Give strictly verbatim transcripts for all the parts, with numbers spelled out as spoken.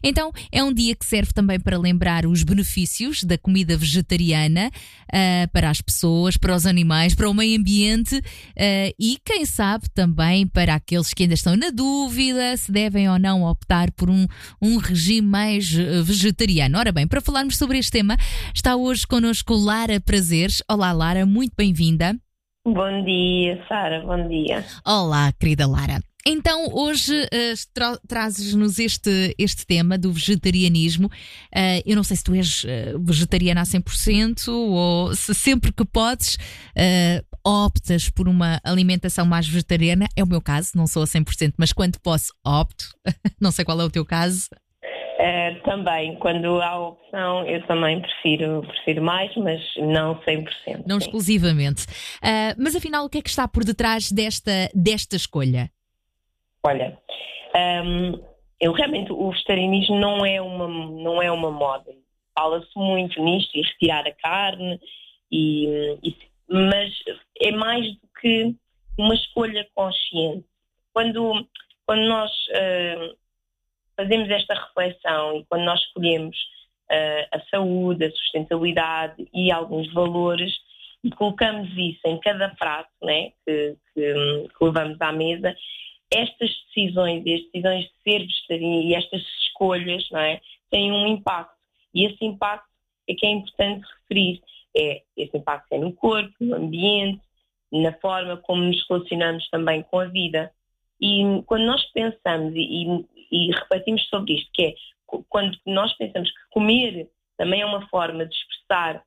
Então é um dia que serve também para lembrar os benefícios da comida vegetariana uh, para as pessoas, para os animais, para o meio ambiente uh, e quem sabe também para aqueles que ainda estão na dúvida se devem ou não optar por um, um regime mais vegetariano. Ora bem, para falarmos sobre este tema está hoje connosco Lara Prazeres. Olá Lara, muito bem-vinda. Bom dia, Sara, bom dia. Olá, querida Lara. Então, hoje uh, tra- trazes-nos este, este tema do vegetarianismo. Uh, eu não sei se tu és uh, vegetariana a cem por cento ou se sempre que podes uh, optas por uma alimentação mais vegetariana. É o meu caso, não sou a cem por cento, mas quando posso, opto. Não sei qual é o teu caso. Uh, também, quando há opção, eu também prefiro, prefiro mais, mas não cem por cento. Não sim. exclusivamente. Uh, mas afinal, o que é que está por detrás desta, desta escolha? Olha, um, eu realmente, o vegetarianismo não é uma, não é uma moda. Fala-se muito nisto, e retirar a carne, e, e, mas é mais do que uma escolha consciente. Quando, quando nós uh, fazemos esta reflexão e quando nós escolhemos uh, a saúde, a sustentabilidade e alguns valores e colocamos isso em cada prato, né, que, que, que levamos à mesa, estas decisões, as decisões de ser vegetariano e estas escolhas, não é, têm um impacto. E esse impacto é que é importante referir. É, esse impacto é no corpo, no ambiente, na forma como nos relacionamos também com a vida. E quando nós pensamos e, e, e refletimos sobre isto, que é quando nós pensamos que comer também é uma forma de expressar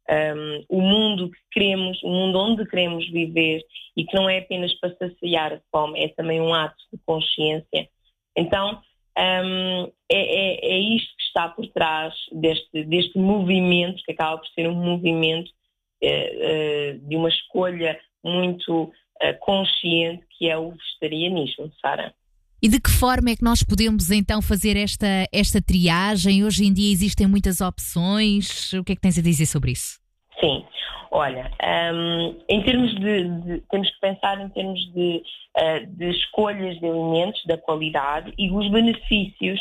um, o mundo que queremos, o mundo onde queremos viver e que não é apenas para saciar a fome, é também um ato de consciência. Então um, é, é, é isto que está por trás deste, deste movimento, que acaba por ser um movimento uh, uh, de uma escolha muito uh, consciente, que é o vegetarianismo, Sara. E de que forma é que nós podemos então fazer esta, esta triagem? Hoje em dia existem muitas opções. O que é que tens a dizer sobre isso? Sim, olha, um, em termos de, de, temos que pensar em termos de, uh, de escolhas de alimentos, da qualidade e os benefícios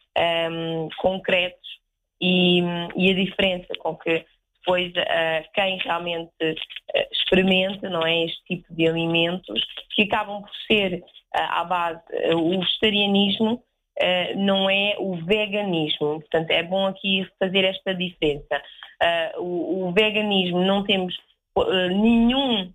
um, concretos e, e a diferença com que depois uh, quem realmente uh, experimenta, não é, este tipo de alimentos, que acabam por ser uh, à base, uh, o vegetarianismo uh, não é o veganismo. Portanto, é bom aqui fazer esta diferença. Uh, o, o veganismo não temos uh, nenhum, uh,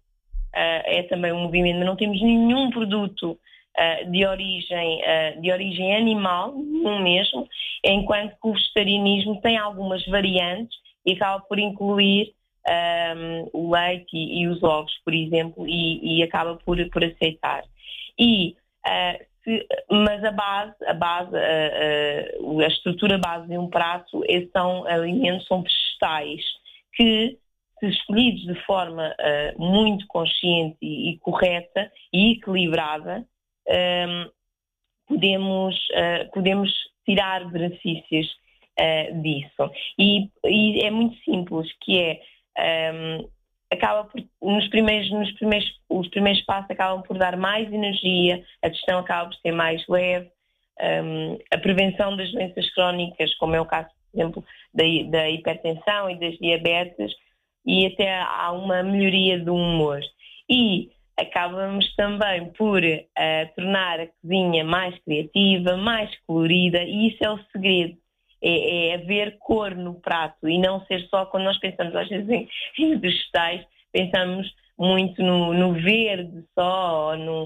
é também um movimento, mas não temos nenhum produto uh, de, origem, uh, de origem animal, nenhum mesmo, enquanto que o vegetarianismo tem algumas variantes e acaba por incluir um, o leite e, e os ovos, por exemplo, e, e acaba por, por aceitar. E, uh, se, mas a base, a, base uh, uh, a estrutura base de um prato são alimentos, são vegetais, que, se escolhidos de forma uh, muito consciente e, e correta e equilibrada, um, podemos, uh, podemos tirar benefícios Uh, disso. E, e é muito simples, que é um, acaba por, nos primeiros, nos primeiros, os primeiros passos acabam por dar mais energia, a digestão acaba por ser mais leve, um, a prevenção das doenças crónicas, como é o caso, por exemplo, da, da hipertensão e das diabetes, e até há uma melhoria do humor. E acabamos também por uh, tornar a cozinha mais criativa, mais colorida, e isso é o segredo. É, é haver cor no prato e não ser só, quando nós pensamos às vezes em, em vegetais, pensamos muito no, no verde só, ou no,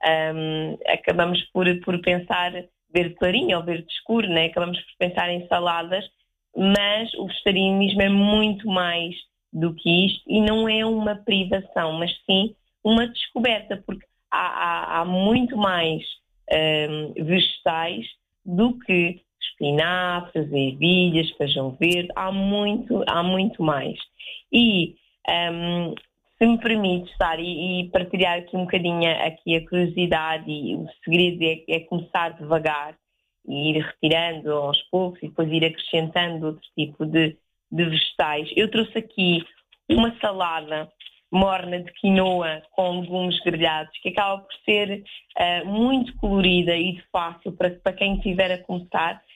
um, acabamos por, por pensar verde clarinho ou verde escuro, né? Acabamos por pensar em saladas, mas o vegetarianismo é muito mais do que isto e não é uma privação, mas sim uma descoberta, porque há, há, há muito mais um, vegetais do que espinafres, ervilhas, feijão verde, há muito, há muito mais. E um, se me permite estar e, e partilhar aqui um bocadinho aqui a curiosidade, e o segredo é, é começar devagar e ir retirando aos poucos e depois ir acrescentando outro tipo de, de vegetais. Eu trouxe aqui uma salada morna de quinoa com legumes grelhados, que acaba por ser uh, muito colorida e de fácil para, para quem estiver a começar,